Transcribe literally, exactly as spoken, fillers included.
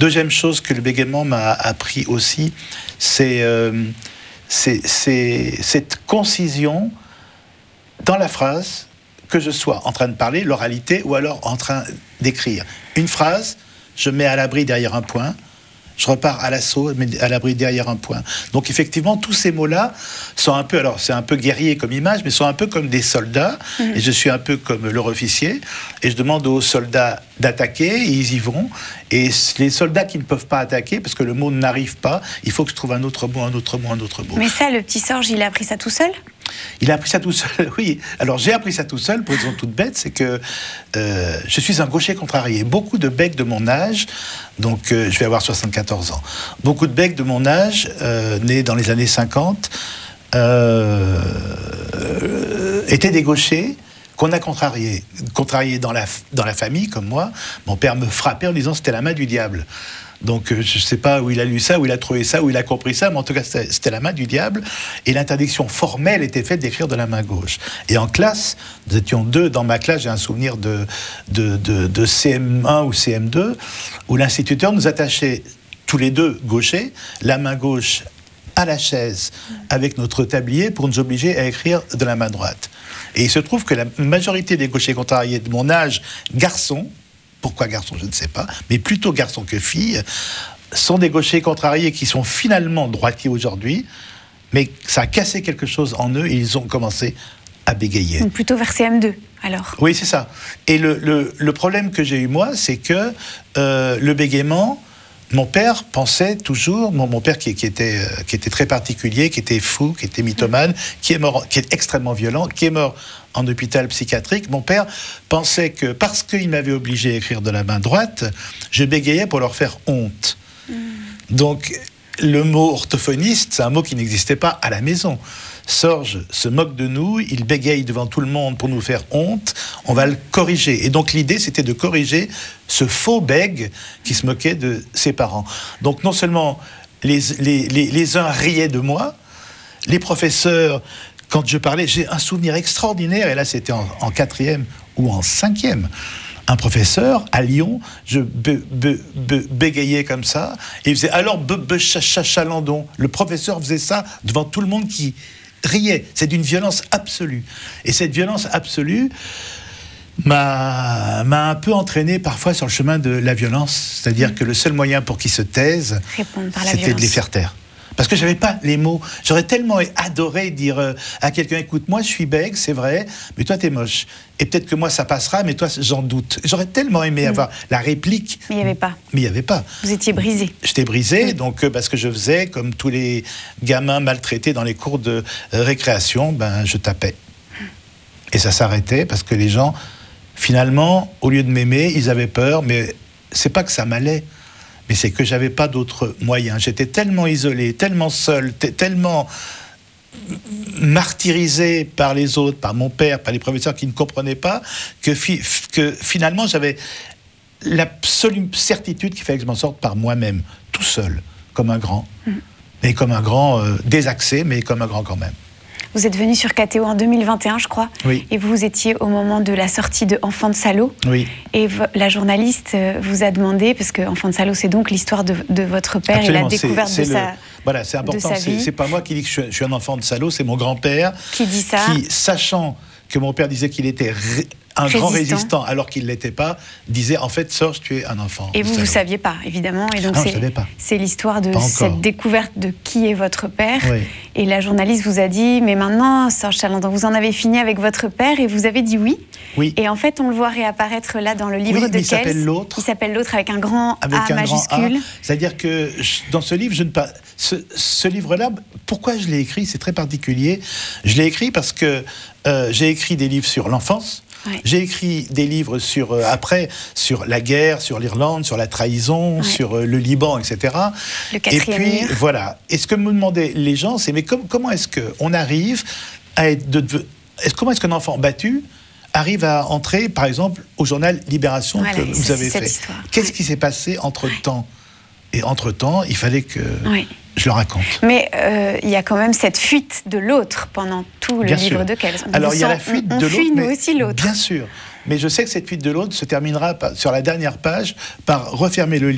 Deuxième chose que le bégaiement m'a appris aussi, c'est, euh, c'est, c'est cette concision dans la phrase, que je sois en train de parler, l'oralité, ou alors en train d'écrire. Une phrase, je mets à l'abri derrière un point, je repars à l'assaut, mais à l'abri derrière un point. Donc effectivement, tous ces mots-là sont un peu, alors c'est un peu guerrier comme image, mais sont un peu comme des soldats, mmh. et je suis un peu comme leur officier, et je demande aux soldats d'attaquer, et ils y vont, et les soldats qui ne peuvent pas attaquer, parce que le mot n'arrive pas, il faut que je trouve un autre mot, un autre mot, un autre mot. Mais ça, le petit Sorge, il a appris ça tout seul ? Il a appris ça tout seul, oui. Alors j'ai appris ça tout seul, pour une raison toute bête, c'est que euh, je suis un gaucher contrarié. Beaucoup de becs de mon âge, donc euh, je vais avoir soixante-quatorze ans, beaucoup de becs de mon âge, euh, nés dans les années cinquante, euh, euh, étaient des gauchers qu'on a contrariés. Contrariés dans la, dans la famille, comme moi. Mon père me frappait en disant que c'était la main du diable. Donc, euh, je ne sais pas où il a lu ça, où il a trouvé ça, où il a compris ça, mais en tout cas, c'était, c'était la main du diable. Et l'interdiction formelle était faite d'écrire de la main gauche. Et en classe, nous étions deux dans ma classe, j'ai un souvenir de, de, de, de C M un ou C M deux, où l'instituteur nous attachait tous les deux gauchers, la main gauche à la chaise, avec notre tablier, pour nous obliger à écrire de la main droite. Et il se trouve que la majorité des gauchers contrariés de mon âge, garçons, pourquoi garçons, je ne sais pas, mais plutôt garçons que filles, sont des gauchers contrariés qui sont finalement droitiers aujourd'hui, mais ça a cassé quelque chose en eux et ils ont commencé à bégayer. Donc plutôt vers C M deux, alors. Oui, c'est ça. Et le, le, le problème que j'ai eu, moi, c'est que euh, le bégaiement, mon père pensait toujours, mon, mon père qui, qui, était, euh, qui était très particulier, qui était fou, qui était mythomane, mmh. qui est mort, qui est extrêmement violent, qui est mort en hôpital psychiatrique, mon père pensait que parce qu'il m'avait obligé à écrire de la main droite, je bégayais pour leur faire honte. Mmh. Donc, le mot orthophoniste, c'est un mot qui n'existait pas à la maison. Sorge se moque de nous, il bégaye devant tout le monde pour nous faire honte, on va le corriger. Et donc l'idée, c'était de corriger ce faux bègue qui se moquait de ses parents. Donc non seulement les, les, les, les uns riaient de moi, les professeurs, quand je parlais, j'ai un souvenir extraordinaire, et là c'était en, en quatrième ou en cinquième. Un professeur à Lyon, je be, be, be, bégayais comme ça, et il faisait alors be, be, chachalandon. Le professeur faisait ça devant tout le monde qui riait. C'est d'une violence absolue. Et cette violence absolue m'a, m'a un peu entraîné parfois sur le chemin de la violence. C'est-à-dire mmh. que le seul moyen pour qu'ils se taisent, c'était violence. De les faire taire. Parce que j'avais pas les mots. J'aurais tellement adoré dire euh, à quelqu'un, écoute, moi je suis bègue, c'est vrai, mais toi t'es moche. Et peut-être que moi ça passera, mais toi j'en doute. J'aurais tellement aimé mmh. avoir la réplique. Mais il n'y avait pas. Mais il n'y avait pas. Vous étiez brisé. J'étais brisé, mmh. donc euh, parce que je faisais comme tous les gamins maltraités dans les cours de euh, récréation, ben je tapais. Mmh. Et ça s'arrêtait parce que les gens, finalement, au lieu de m'aimer, ils avaient peur, mais c'est pas que ça m'allait. Mais c'est que j'avais pas d'autres moyens. J'étais tellement isolé, tellement seul, t- tellement martyrisé par les autres, par mon père, par les professeurs qui ne comprenaient pas, que, fi- que finalement j'avais l'absolue certitude qu'il fallait que je m'en sorte par moi-même, tout seul, comme un grand. Mmh. Et comme un grand euh, désaxé, mais comme un grand quand même. Vous êtes venu sur K T O en deux mille vingt et un, je crois. Oui. Et vous étiez au moment de la sortie de Enfant de salaud. Oui. Et v- la journaliste vous a demandé, parce que Enfant de salaud, c'est donc l'histoire de, de votre père. Absolument. Et la découverte c'est, c'est de, le, sa, voilà, c'est important. de sa vie. C'est, c'est pas moi qui dis que je suis, je suis un enfant de salaud, c'est mon grand-père qui dit ça. Qui, sachant que mon père disait qu'il était ré, un résistant. grand résistant, alors qu'il ne l'était pas, disait en fait, Sorge, tu es un enfant. Et vous, vous ne saviez pas, évidemment. Et donc, non, c'est, je savais pas. c'est l'histoire de pas cette découverte de qui est votre père. Oui. Et la journaliste vous a dit, mais maintenant, Sorge Chalandon, vous en avez fini avec votre père, et vous avez dit oui. Oui. Et en fait, on le voit réapparaître là dans le livre oui, de il Kels. s'appelle l'autre. Il s'appelle l'autre avec un grand avec A un majuscule. Grand A. C'est-à-dire que je, dans ce livre, je ne pas ce, ce livre-là, pourquoi je l'ai écrit, c'est très particulier. Je l'ai écrit parce que euh, j'ai écrit des livres sur l'enfance. Ouais. J'ai écrit des livres sur, euh, après, sur la guerre, sur l'Irlande, sur la trahison, ouais. sur euh, le Liban, et cetera. Le quatrième Et puis, mur. voilà. Et ce que me demandaient les gens, c'est mais com- comment est-ce qu'on arrive à être... De, de, est-ce, comment est-ce qu'un enfant battu arrive à entrer, par exemple, au journal Libération voilà, que vous avez fait. Histoire. Qu'est-ce ouais. qui s'est passé entre-temps ? Et entre-temps, il fallait que ouais. je le raconte. Mais euh, il y a quand même cette fuite de l'autre pendant tout le bien livre sûr. de Kels. Alors, il y a la fuite on, de on l'autre. fuit, mais nous aussi, l'autre. Bien sûr. Mais je sais que cette fuite de l'autre se terminera par, sur la dernière page par refermer le livre.